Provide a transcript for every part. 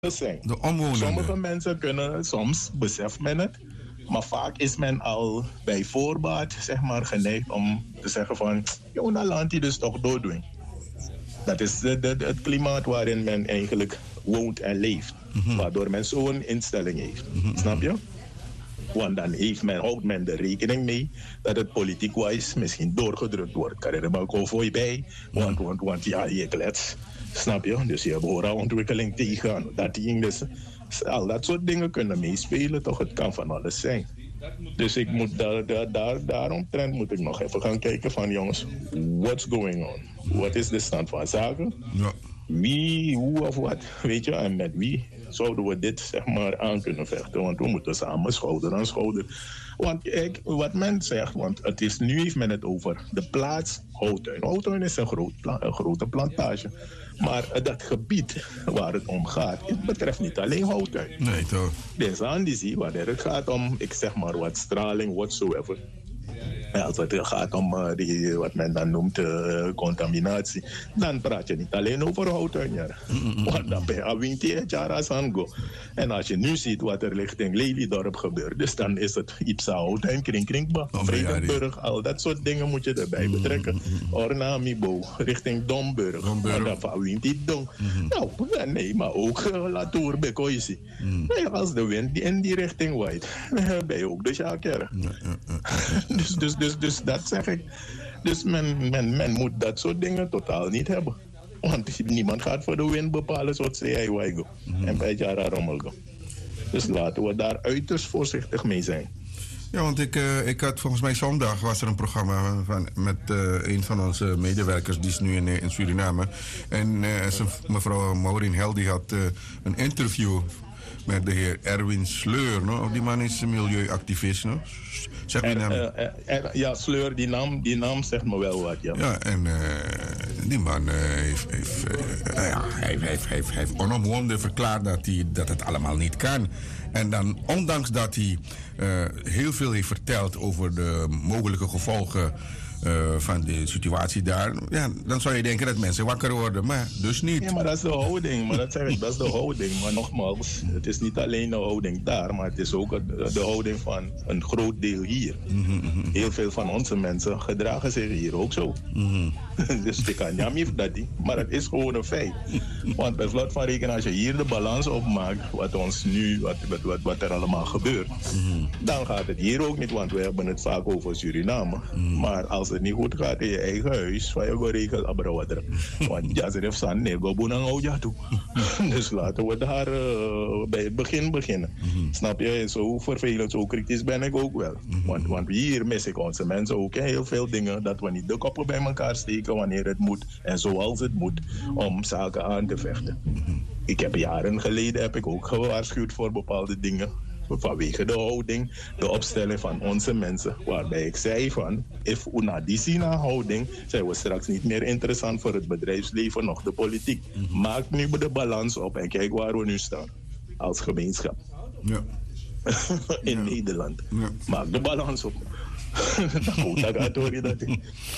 zijn. De omwonenden. Sommige mensen kunnen, soms beseft men het, maar vaak is men al bij voorbaat zeg maar, geneigd om te zeggen van, joh, nou laat die dus toch doordoen. Dat is het klimaat waarin men eigenlijk woont en leeft. Waardoor men zo'n instelling heeft. Snap je? Want dan houdt men er rekening mee dat het politiek-wise misschien doorgedrukt wordt. Kan er maar voor bij, want ja, je klets. Snap je? Dus je hebt ontwikkeling tegengaan. Dat ding, dus al dat soort dingen kunnen meespelen, toch? Het kan van alles zijn. Dus ik moet daaromtrent moet ik nog even gaan kijken van jongens, what's going on? Wat is de stand van zaken? Ja. Wie, hoe of wat? Weet je, en met wie zouden we dit zeg maar aan kunnen vechten? Want we moeten samen schouder aan schouder. Want kijk, wat men zegt, want het is, nu heeft men het over de plaats Houttuin. Houttuin is een grote plantage. Maar dat gebied waar het om gaat, het betreft niet alleen Houttuin. Nee, toch? Dus aan die zie, wanneer het gaat om, ik zeg maar wat straling, whatsoever. Ja, als het gaat om die, wat men dan noemt contaminatie, dan praat je niet alleen over Houttuin. Ja. Want dan ben je al 20 jaar aan Sango. En als je nu ziet wat er richting Lelydorp gebeurt, dus dan is het Ipsa Houttuin, Kringkringba, Vredenburg, al dat soort dingen moet je erbij betrekken. Ornamibo, richting Domburg. Dan van Dong. Nou, nee, maar ook Latour, Bekoisi. Als de wind in die richting waait, ben je ook de Sjakere. Dus dat zeg ik. Dus men moet dat soort dingen totaal niet hebben. Want niemand gaat voor de wind bepalen zoals hij wijgo. En bij Jara Rommelgo. Dus laten we daar uiterst voorzichtig mee zijn. Ja, want ik had volgens mij zondag was er een programma met een van onze medewerkers, die is nu in Suriname. En mevrouw Maureen Hel, die had een interview met de heer Erwin Sleur. No? Die man is milieuactivist. No? Zeg die naam? Ja, Sleur, die naam zegt me wel wat. Ja, ja en die man heeft onomwonden verklaard dat het allemaal niet kan. En dan, ondanks dat hij heel veel heeft verteld over de mogelijke gevolgen van de situatie daar, ja, dan zou je denken dat mensen wakker worden, maar dus niet. Ja, maar dat is de houding. Maar dat zeg ik, dat is de houding. Maar nogmaals, het is niet alleen de houding daar, maar het is ook de houding van een groot deel hier. Heel veel van onze mensen gedragen zich hier ook zo. Dus ik kan niet dat die, maar het is gewoon een feit. Want bij slot van rekening, als je hier de balans opmaakt, wat ons nu, wat er allemaal gebeurt, dan gaat het hier ook niet, want we hebben het vaak over Suriname. Maar als het niet goed gaat in je eigen huis, van je go regel abrowater. Want Jazeref San, nee, go boenang oja toe. Dus laten we daar bij het begin beginnen. Snap je? Zo vervelend, zo kritisch ben ik ook wel. Want hier mis ik onze mensen ook heel veel dingen, dat we niet de koppen bij elkaar steken wanneer het moet en zoals het moet om zaken aan te vechten. Ik heb jaren geleden ook gewaarschuwd voor bepaalde dingen. Vanwege de houding, de opstelling van onze mensen. Waarbij ik zei van, if una die houding, zijn we straks niet meer interessant voor het bedrijfsleven, nog de politiek. Maak nu de balans op en kijk waar we nu staan. Als gemeenschap. Ja. In Nederland. Ja. Maak de balans op. Dat gaat hoor je dat.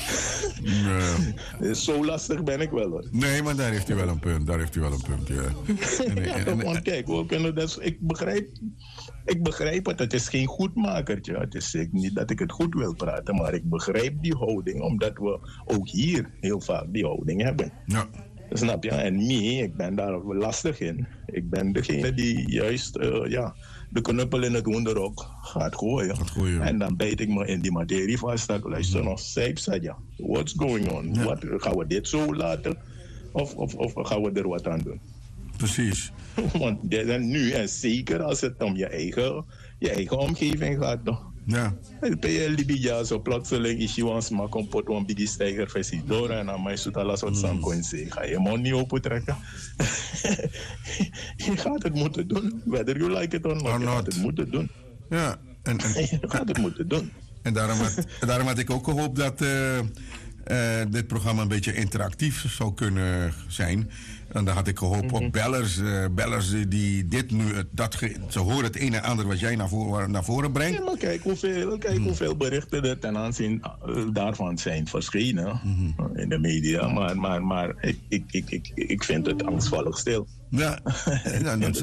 Zo lastig ben ik wel hoor. Nee, maar daar heeft u wel een punt. Ja. Want kijk, we kunnen dus, ik begrijp het. Het is geen goedmakertje. Het is niet dat ik het goed wil praten, maar ik begrijp die houding, omdat we ook hier heel vaak die houding hebben. Ja. Snap je? En ik ben daar lastig in. Ik ben degene die juist de knuppel in het hoenderok gaat gooien. En dan bijt ik me in die materie vast. Dat luister nog, Saipsadja, what's going on? Ja. Gaan we dit zo laten? Of gaan we er wat aan doen? Precies. Want dit en nu, en zeker als het om je eigen omgeving gaat, toch? Ja. Ben je Libya zo plotseling is je ons maar kompot om die stijger versie door en dan mij zoet alles wat samen kon zeggen. Ga je mond niet opentrekken? Je gaat het moeten doen. Whether you like it or not, je gaat het moeten doen. Ja. Je gaat het moeten doen. En daarom had ik ook gehoopt dat dit programma een beetje interactief zou kunnen zijn. En dan had ik gehoopt op bellers die dit nu, ze horen het een en ander wat jij naar voren brengt. Ja, maar kijk hoeveel berichten er ten aanzien daarvan zijn verschenen in de media. Maar ik vind het angstvallig stil. Ja,